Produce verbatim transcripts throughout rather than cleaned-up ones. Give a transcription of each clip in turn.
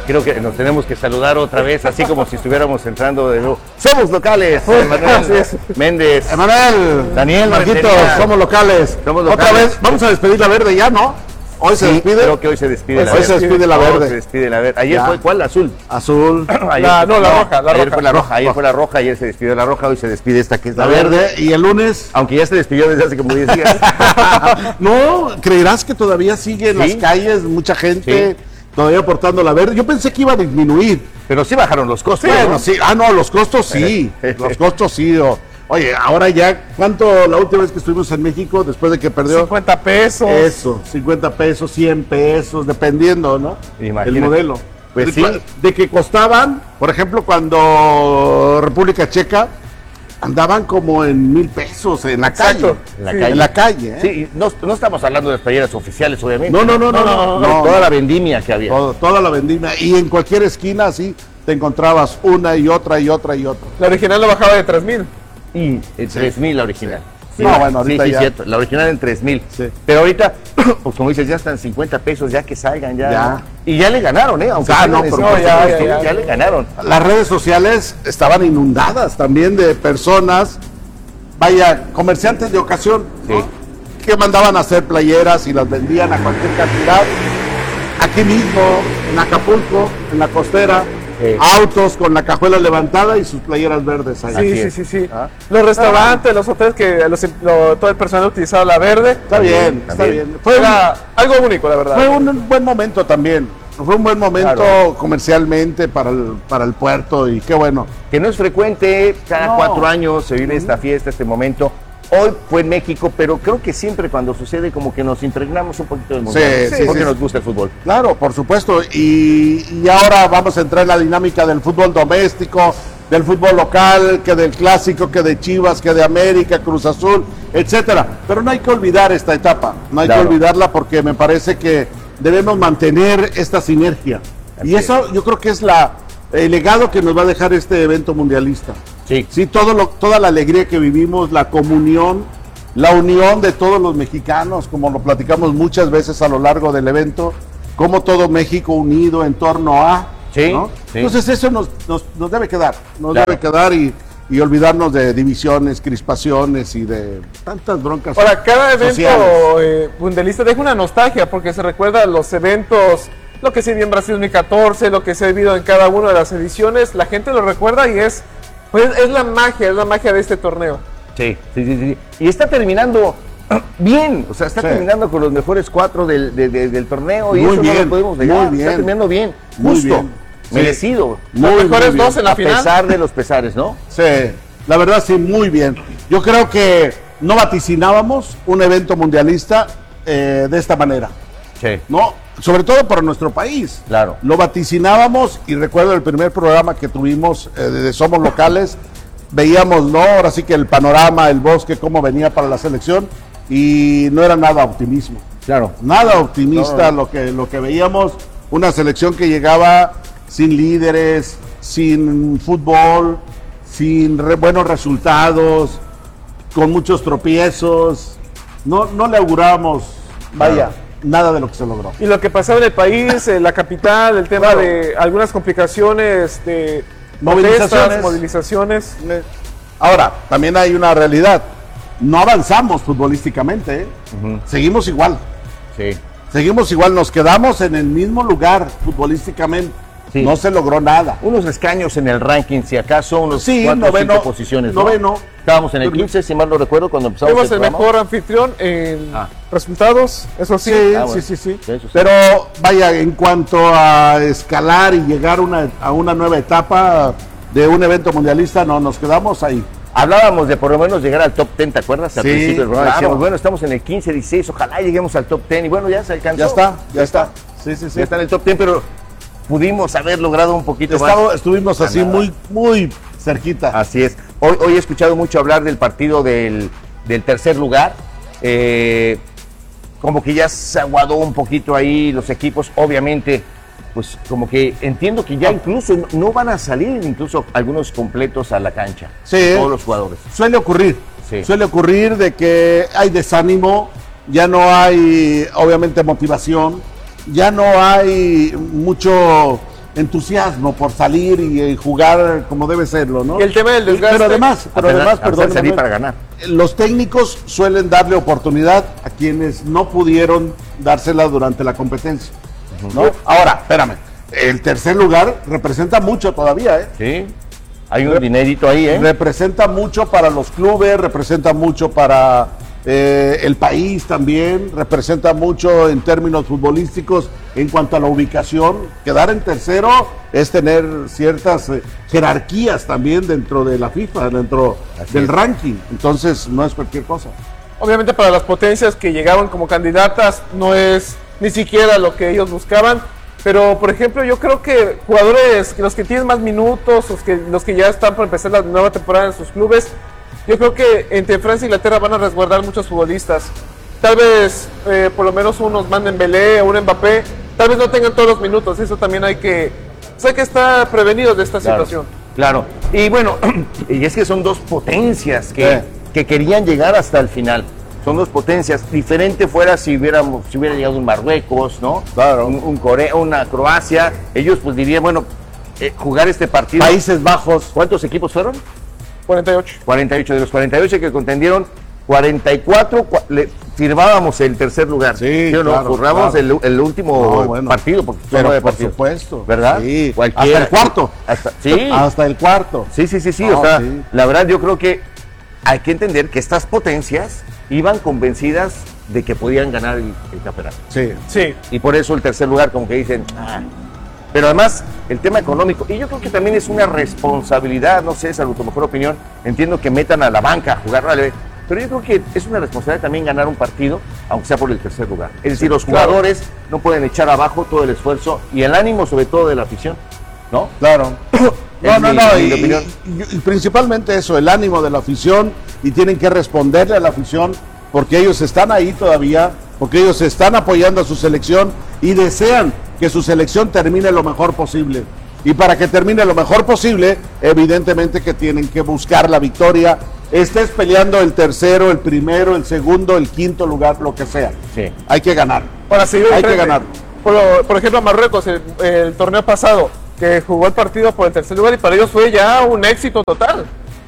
creo que nos tenemos que saludar otra vez, así como si estuviéramos entrando de nuevo. Somos locales, Emanuel Méndez. Emanuel, Daniel Marquitos, somos locales. Somos locales. Otra vez, vamos a despedir la verde ya, ¿no? Hoy sí, se despide. Creo que hoy se despide hoy la hoy verde. se despide la verde. Hoy se despide la verde. Ayer ya. fue, ¿cuál? Azul. Azul. Ayer, la, no, la no, roja. La ayer roja. fue la roja, ayer fue la roja, ayer se despidió la roja, hoy se despide esta que es la, la verde. verde. Y el lunes. Aunque ya se despidió desde hace como diez días. No, creerás que todavía sigue en ¿sí? las calles mucha gente sí. todavía portando la verde. Yo pensé que iba a disminuir. Pero sí bajaron los costos. Bueno, ¿no? sí. Ah, no, los costos sí. Los costos sí. Oh. Oye, ahora ya, ¿cuánto la última vez que estuvimos en México, después de que perdió? cincuenta pesos. Eso, cincuenta pesos, cien pesos, dependiendo, ¿no? Imagínate. El modelo. Pues de, sí. de que costaban, por ejemplo, cuando República Checa andaban como en mil pesos en la Exacto. calle. En la sí. calle. En la calle, ¿eh? Sí, no, no estamos hablando de playeras oficiales, obviamente. No, no, no, no, no, no, no, no toda la vendimia que había. Todo, toda la vendimia. Y en cualquier esquina, así, te encontrabas una y otra y otra y otra. La original lo bajaba de tres mil. Y en tres mil la original. Sí. No, bueno, ahorita sí, sí, ya. cierto. La original en tres mil. Sí. Pero ahorita, pues como dices, ya están cincuenta pesos, ya que salgan, ya. ya. Y ya le ganaron, ¿eh? Aunque ah, no, pero no, ya, ya, ya, ya le ganaron. Las redes sociales estaban inundadas también de personas, vaya, comerciantes de ocasión, sí. ¿no? que mandaban a hacer playeras y las vendían a cualquier cantidad. Aquí mismo, en Acapulco, en la costera. Sí. Autos con la cajuela levantada y sus playeras verdes ahí. Sí, sí, sí, sí. ¿Ah? Los restaurantes, ah. los hoteles que los, lo, todo el personal utilizaba la verde. Está bien, está bien. bien. Fue Era un, algo único, la verdad. Fue un buen momento también. Fue un buen momento claro. comercialmente para el, para el puerto y qué bueno. Que no es frecuente, cada no. cuatro años se vive esta fiesta, este momento. Hoy fue en México, pero creo que siempre cuando sucede como que nos impregnamos un poquito del mundial, sí, sí, porque sí, nos sí. gusta el fútbol. Claro, por supuesto, y, y ahora vamos a entrar en la dinámica del fútbol doméstico, del fútbol local, que del clásico, que de Chivas, que de América, Cruz Azul, etcétera. Pero no hay que olvidar esta etapa, no hay claro. que olvidarla porque me parece que debemos mantener esta sinergia. Así y eso es. Yo creo que es la, el legado que nos va a dejar este evento mundialista. Sí, sí todo lo, toda la alegría que vivimos, la comunión, la unión de todos los mexicanos, como lo platicamos muchas veces a lo largo del evento, como todo México unido en torno a, sí, ¿no? sí. Entonces eso nos, nos, nos debe quedar, nos claro. debe quedar y, y olvidarnos de divisiones, crispaciones y de tantas broncas. Ahora, cada evento eh, mundialista deja una nostalgia porque se recuerda los eventos, lo que se vivió en Brasil dos mil catorce, lo que se ha vivido en cada una de las ediciones, la gente lo recuerda y es... Pues es la magia, es la magia de este torneo. Sí, sí, sí, sí. Y está terminando bien, o sea, está sí. terminando con los mejores cuatro del, de, de, del torneo y muy eso bien, no lo podemos negar. Muy bien. Está terminando bien, muy justo, bien. Sí. merecido. Muy, los mejores muy dos en la a final. A pesar de los pesares, ¿no? Sí, la verdad sí, muy bien. Yo creo que no vaticinábamos un evento mundialista eh, de esta manera. Sí. ¿No? Sobre todo para nuestro país. Claro. Lo vaticinábamos y recuerdo el primer programa que tuvimos eh, de Somos Locales, veíamos, ¿no? Ahora sí que el panorama, el bosque, cómo venía para la selección y no era nada optimismo. Claro. Nada optimista no, no. lo que lo que veíamos, una selección que llegaba sin líderes, sin fútbol, sin re, buenos resultados, con muchos tropiezos. No, no le augurábamos, vaya, claro. nada de lo que se logró. Y lo que pasaba en el país, en la capital, el tema claro. de algunas complicaciones de movilizaciones. movilizaciones. Ahora, también hay una realidad. No avanzamos futbolísticamente, ¿eh? Uh-huh. Seguimos igual. Sí. Seguimos igual, nos quedamos en el mismo lugar futbolísticamente. Sí. No se logró nada. Unos escaños en el ranking, si acaso, unos sí, cuatro noveno, cinco posiciones. ¿no? Noveno. Estábamos en el quince, si mal no recuerdo, cuando empezamos Fuimos el el programa. mejor anfitrión en ah. resultados, eso sí. Sí, ah, sí, bueno. sí, sí, sí, sí. Pero vaya, en cuanto a escalar y llegar una, a una nueva etapa de un evento mundialista, no, nos quedamos ahí. Hablábamos de por lo menos llegar al top ten, ¿te acuerdas? Al sí, principio del programa claro. decíamos, bueno, estamos en el quince, dieciséis, ojalá lleguemos al top ten y bueno, ya se alcanzó. Ya está, ya está. Sí, sí, sí. Ya está en el top ten, pero pudimos haber logrado un poquito Estamos, más. Estuvimos así nada. muy, muy cerquita. Así es. Hoy, hoy he escuchado mucho hablar del partido del, del tercer lugar. Eh, como que ya se aguadó un poquito ahí los equipos, obviamente. Pues como que entiendo que ya incluso no van a salir incluso algunos completos a la cancha. Sí. Todos los jugadores. Suele ocurrir. Sí. Suele ocurrir de que hay desánimo, ya no hay obviamente motivación, ya no hay mucho entusiasmo por salir y, y jugar como debe serlo, ¿no? Y el tema del desgaste. Pero además, pero Apenas- además, apenas perdón, salir para ganar. los técnicos suelen darle oportunidad a quienes no pudieron dársela durante la competencia, ¿no? Ahora, espérame, el tercer lugar representa mucho todavía, ¿eh? Sí, hay un dinerito ahí, ¿eh? Representa mucho para los clubes, representa mucho para eh, el país también, representa mucho en términos futbolísticos en cuanto a la ubicación. Quedar en tercero es tener ciertas eh, jerarquías también dentro de la FIFA, dentro Así del es. ranking. Entonces no es cualquier cosa. Obviamente para las potencias que llegaban como candidatas no es ni siquiera lo que ellos buscaban, pero por ejemplo yo creo que jugadores, los que tienen más minutos, los que, los que ya están por empezar la nueva temporada en sus clubes, yo creo que entre Francia e Inglaterra van a resguardar muchos futbolistas. Tal vez eh, por lo menos unos manden Dembélé o un Mbappé, tal vez no tengan todos los minutos, eso también hay que, pues hay que estar prevenidos de esta Claro, situación. claro. Y bueno, y es que son dos potencias que, Eh. que querían llegar hasta el final. Son dos potencias. Diferente fuera si hubiéramos, si hubiera llegado un Marruecos, ¿no? Claro. Un, un Corea, una Croacia. Ellos pues dirían, bueno, eh, jugar este partido. Países Bajos. ¿Cuántos equipos fueron? cuarenta y ocho. cuarenta y ocho. De los cuarenta y ocho que contendieron, cuarenta y cuatro cua- le firmábamos el tercer lugar. Sí, o no? claro, Firmamos claro. el, el último No, bueno. partido, porque son Pero nueve por partidos. supuesto. ¿Verdad? Sí. Cualquiera. Hasta el cuarto. Hasta, sí. Hasta el cuarto. Sí, sí, sí, sí. No, o sea, sí. la verdad yo creo que hay que entender que estas potencias iban convencidas de que podían ganar el, el campeonato. Sí. Sí, Y por eso el tercer lugar como que dicen, ah. Pero además el tema económico, y yo creo que también es una responsabilidad, no sé, es a tu mejor opinión, entiendo que metan a la banca a jugar, vale, pero yo creo que es una responsabilidad también ganar un partido, aunque sea por el tercer lugar. Es decir, los claro. jugadores no pueden echar abajo todo el esfuerzo y el ánimo sobre todo de la afición, ¿no? Claro. No, Es no, mi- no, mi y, opinión. y- y principalmente eso, el ánimo de la afición, y tienen que responderle a la afición porque ellos están ahí todavía, porque ellos están apoyando a su selección y desean que su selección termine lo mejor posible. Y para que termine lo mejor posible, evidentemente que tienen que buscar la victoria, estés peleando el tercero, el primero, el segundo, el quinto lugar, lo que sea. Sí. Hay que ganar. para seguir de Hay que frente. ganar. Por, por ejemplo, Marruecos, el, el torneo pasado, que jugó el partido por el tercer lugar y para ellos fue ya un éxito total.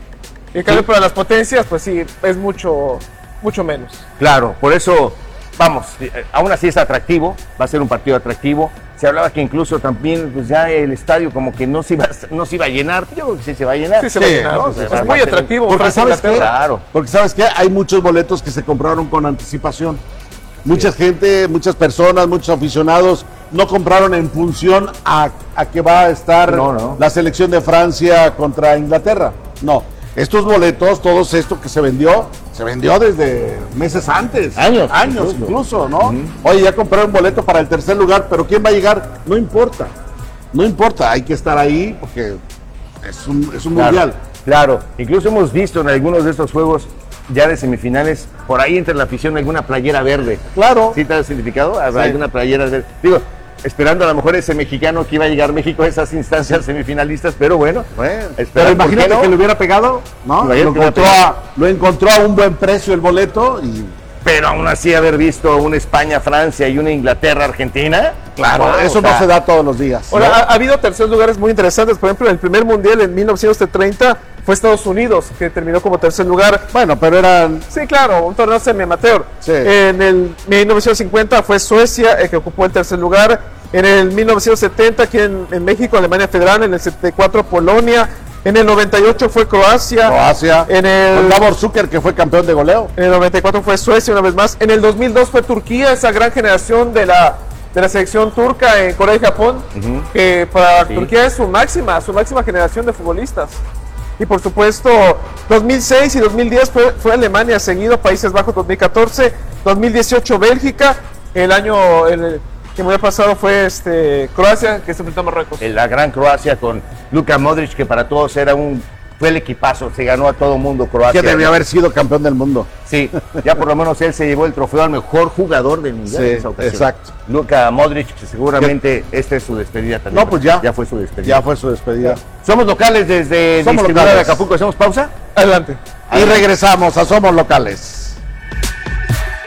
Y en cambio para las potencias, pues sí, es mucho, mucho menos. Claro, por eso, vamos, eh, aún así es atractivo, va a ser un partido atractivo. Se hablaba que incluso también pues ya el estadio como que no se iba, a- no se iba a llenar. Yo creo que sí se va a llenar. Sí, se va a Sí, llenar. ¿no? Es Se va- va muy a ser- atractivo. Porque Francia, sabes qué, Inglaterra. Claro. porque sabes que hay muchos boletos que se compraron con anticipación. Mucha gente, muchas personas, muchos aficionados no compraron en función a, a que va a estar No, no. la selección de Francia contra Inglaterra. No, estos boletos, todos esto que se vendió, se vendió desde meses antes. Años, Años incluso. incluso, ¿no? Oye, ya compré un boleto para el tercer lugar, pero ¿quién va a llegar? No importa. No importa, hay que estar ahí porque es un, es un Claro, mundial. claro, incluso hemos visto en algunos de estos juegos ya de semifinales, por ahí entre la afición alguna playera verde. Claro. ¿Sí te has identificado? Sí. Alguna playera verde. Digo, esperando a lo mejor ese mexicano que iba a llegar a México a esas instancias semifinalistas, pero bueno, Bueno, esperar, pero ¿por imagínate qué no? que le hubiera pegado, ¿no? Lo Imagínate que le hubiera encontró, a, lo encontró a un buen precio el boleto y Pero aún así haber visto una España-Francia y una Inglaterra-Argentina, claro, wow, eso o sea, no se da todos los días. Ahora, ¿no? ha, ha habido terceros lugares muy interesantes. Por ejemplo, el primer mundial en mil novecientos treinta fue Estados Unidos, que terminó como tercer lugar. Bueno, pero eran Sí, claro, un torneo semi-amateur. Sí. En el mil novecientos cincuta fue Suecia el que ocupó el tercer lugar. En el mil novecientos setenta, aquí en, en México, Alemania Federal. En el setenta y cuatro, Polonia. En el noventa y ocho fue Croacia. Croacia, En el, con Davor Zucker, que fue campeón de goleo. en el noventa y cuatro fue Suecia una vez más. En el dos mil dos fue Turquía, esa gran generación de la, de la selección turca en Corea y Japón. Que para Sí. Turquía es su máxima, su máxima generación de futbolistas. Y por supuesto, dos mil seis y dos mil diez fue, fue Alemania seguido, Países Bajos dos mil catorce, dos mil dieciocho Bélgica, el año el, que me había pasado fue este, Croacia, que se enfrentó a Marruecos. la gran Croacia con Luka Modric, que para todos era un, fue el equipazo, se ganó a todo mundo Croacia. Que debió haber sido campeón del mundo. Sí, ya por lo menos él se llevó el trofeo al mejor jugador del mundial Sí, en esa ocasión. exacto. Luka Modric, que seguramente esta es su despedida también. No, pues ya. Ya fue su despedida. Ya fue su despedida. Somos locales desde el Somos distribuidor de locales. Acapulco. ¿Hacemos pausa? Adelante. Y regresamos a Somos Locales.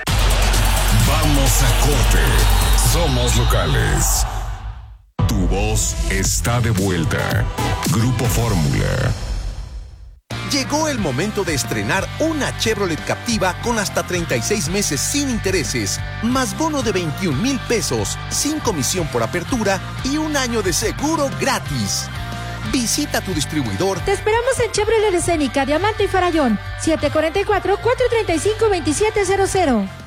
Vamos a corte. Somos locales. Tu voz Autos está de vuelta. Grupo Fórmula. Llegó el momento de estrenar una Chevrolet Captiva con hasta treinta y seis meses sin intereses, más bono de veintiún mil pesos, sin comisión por apertura y un año de seguro gratis. Visita tu distribuidor. Te esperamos en Chevrolet Escénica, Diamante y Farallón. siete cuatro cuatro, cuatro tres cinco, dos siete cero cero.